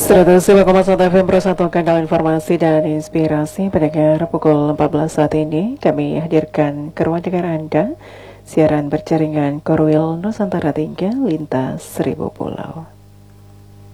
105,1 FM Pro 1 kanal informasi dan inspirasi. Pendengar, pukul 14 saat ini kami hadirkan ke ruang dengar Anda siaran berjaringan Korwil Nusantara 3 lintas 1000 pulau.